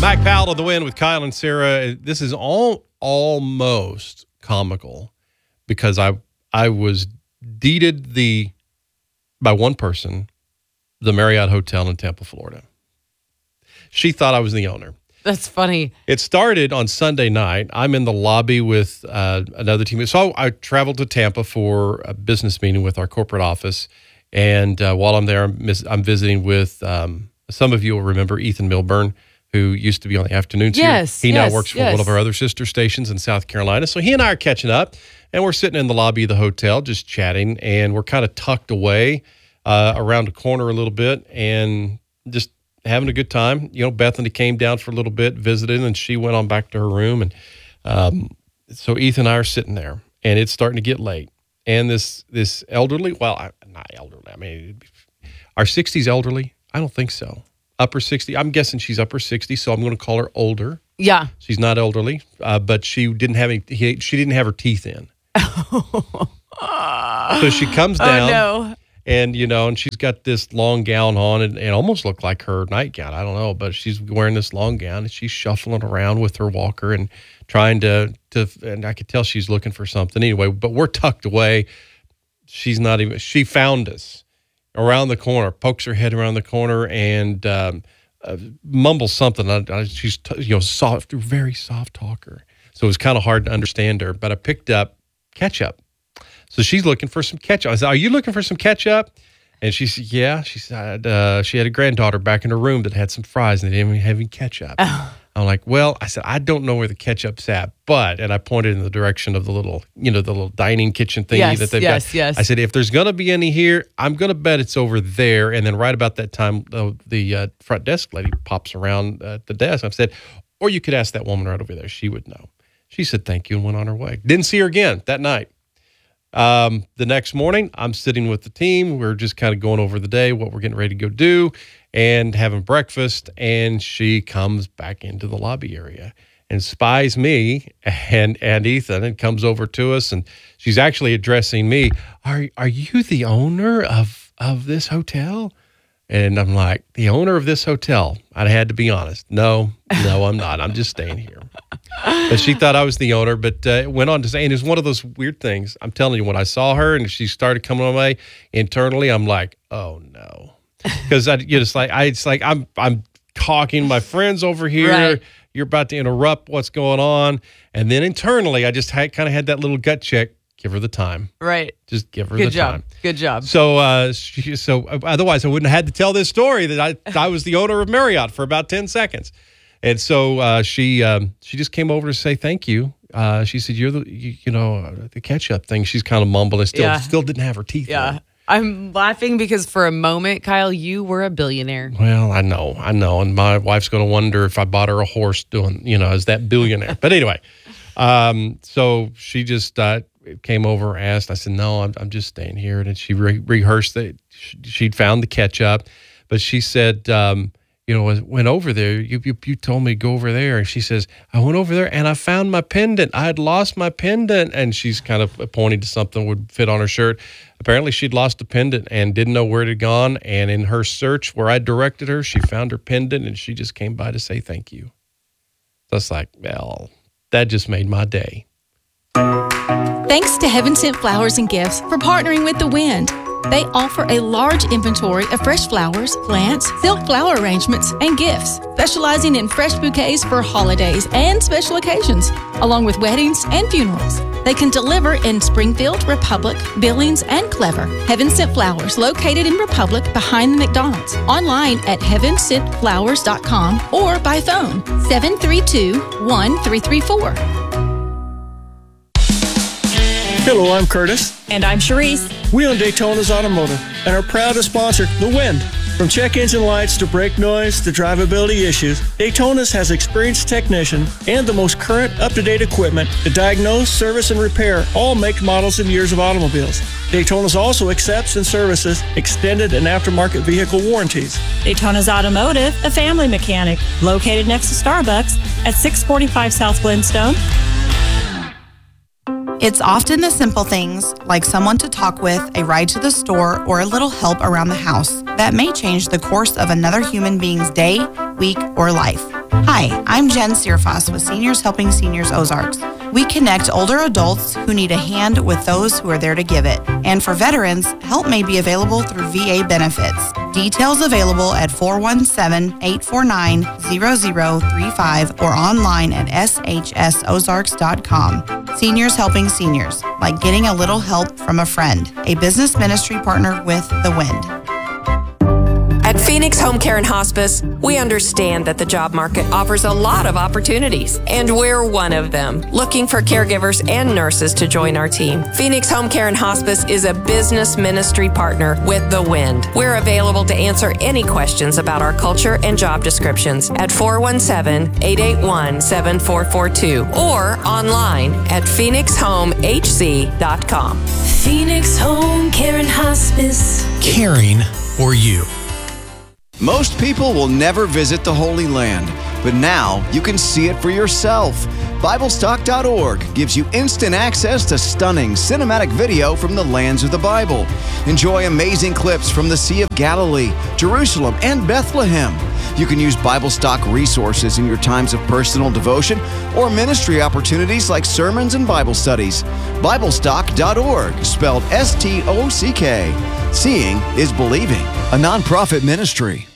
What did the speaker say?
Mac Powell to the Wind with Kyle and Sarah. This is almost comical because I was deeded by one person the Marriott Hotel in Tampa, Florida. She thought I was the owner. That's funny. It started on Sunday night. I'm in the lobby with another team. So I traveled to Tampa for a business meeting with our corporate office. And while I'm there, I'm visiting with, some of you will remember Ethan Milburn, who used to be on the afternoons here. He now works for one of our other sister stations in South Carolina. So he and I are catching up, and we're sitting in the lobby of the hotel just chatting, and we're kind of tucked away around the corner a little bit and just having a good time. You know, Bethany came down for a little bit, visited, and she went on back to her room. And so Ethan and I are sitting there, and it's starting to get late. And this elderly, well, not elderly, I mean, are 60s elderly? I don't think so. Upper 60. I'm guessing she's upper 60, so I'm going to call her older. Yeah. She's not elderly, but she didn't have her teeth in. So she comes down. Oh, no. And, and she's got this long gown on and almost looked like her nightgown. I don't know, but she's wearing this long gown and she's shuffling around with her walker and trying to and I could tell she's looking for something anyway, but we're tucked away. She found us around the corner, pokes her head around the corner and mumbles something. She's, soft, very soft talker. So it was kind of hard to understand her, but I picked up ketchup. So she's looking for some ketchup. I said, "Are you looking for some ketchup?" And she said, "Yeah." She said she had a granddaughter back in her room that had some fries and they didn't even have any ketchup. Oh. I'm like, "Well," I said, "I don't know where the ketchup's at, and I pointed in the direction of the little dining kitchen thingy that they've got. Yes. I said, "If there's going to be any here, I'm going to bet it's over there." And then right about that time, the front desk lady pops around at the desk. I said, "Or you could ask that woman right over there. She would know." She said, "Thank you," and went on her way. Didn't see her again that night. The next morning, I'm sitting with the team. We're just kind of going over the day, what we're getting ready to go do, and having breakfast. And she comes back into the lobby area and spies me and Ethan and comes over to us. And she's actually addressing me. Are you the owner of this hotel? And I'm like, "The owner of this hotel?" I had to be honest. No, I'm not. I'm just staying here. But she thought I was the owner, but went on to say, and it's one of those weird things. I'm telling you, when I saw her and she started coming on my way, internally, I'm like, "Oh no," because I'm talking to my friends over here. Right. You're about to interrupt what's going on, and then internally, I just kind of had that little gut check. Give her the time. Right. Just give her the time. Good job. So, otherwise I wouldn't have had to tell this story that I was the owner of Marriott for about 10 seconds. And so she just came over to say thank you. She said, "You're the ketchup thing." She's kind of mumbling. Still didn't have her teeth in. Yeah. I'm laughing because for a moment, Kyle, you were a billionaire. Well, I know. And my wife's going to wonder if I bought her a horse as that billionaire. But anyway, so she just came over, asked. I said, "No, I'm just staying here." And she rehearsed that she'd found the ketchup, but she said, "Went over there. You told me to go over there." And she says, "I went over there and I found my pendant. I had lost my pendant." And she's kind of pointing to something that would fit on her shirt. Apparently, she'd lost a pendant and didn't know where it had gone. And in her search, where I directed her, she found her pendant and she just came by to say thank you. So it's like, well, that just made my day. Thanks to Heaven Sent Flowers and Gifts for partnering with The Wind. They offer a large inventory of fresh flowers, plants, silk flower arrangements, and gifts, specializing in fresh bouquets for holidays and special occasions, along with weddings and funerals. They can deliver in Springfield, Republic, Billings, and Clever. Heaven Sent Flowers, located in Republic behind the McDonald's. Online at heavensentflowers.com or by phone 732-1334. Hello, I'm Curtis. And I'm Sharice. We own Daytona's Automotive and are proud to sponsor The Wind. From check engine lights to brake noise to drivability issues, Daytona's has experienced technicians and the most current, up-to-date equipment to diagnose, service, and repair all make, models, and years of automobiles. Daytona's also accepts and services extended and aftermarket vehicle warranties. Daytona's Automotive, a family mechanic, located next to Starbucks at 645 South Flintstone. It's often the simple things, like someone to talk with, a ride to the store, or a little help around the house, that may change the course of another human being's day, week, or life. Hi, I'm Jen Searfoss with Seniors Helping Seniors Ozarks. We connect older adults who need a hand with those who are there to give it. And for veterans, help may be available through VA benefits. Details available at 417-849-0035 or online at shsozarks.com. Seniors Helping Seniors, like getting a little help from a friend. A business ministry partner with The Wind. At Phoenix Home Care and Hospice, we understand that the job market offers a lot of opportunities, and we're one of them, looking for caregivers and nurses to join our team. Phoenix Home Care and Hospice is a business ministry partner with The Wind. We're available to answer any questions about our culture and job descriptions at 417-881-7442 or online at phoenixhomehc.com. Phoenix Home Care and Hospice. Caring for you. Most people will never visit the Holy Land, but now you can see it for yourself. BibleStock.org gives you instant access to stunning cinematic video from the lands of the Bible. Enjoy amazing clips from the Sea of Galilee, Jerusalem, and Bethlehem. You can use BibleStock resources in your times of personal devotion or ministry opportunities like sermons and Bible studies. BibleStock.org, spelled S-T-O-C-K. Seeing is believing, a nonprofit ministry.